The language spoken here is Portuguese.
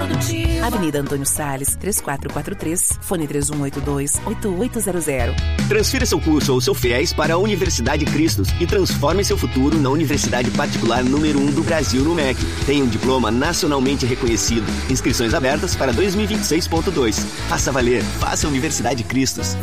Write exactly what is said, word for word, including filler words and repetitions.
produtiva. Avenida Antônio Salles, três quatro quatro três, fone três um oito dois, oito oito zero zero. Transfira seu curso ou seu FIES para a Universidade Cristos e transforme seu futuro na universidade particular número um do Brasil no M E C. Tem um diploma nacionalmente reconhecido. Inscrições abertas para dois mil e vinte e seis ponto dois. Faça valer. Faça Universidade Cristos.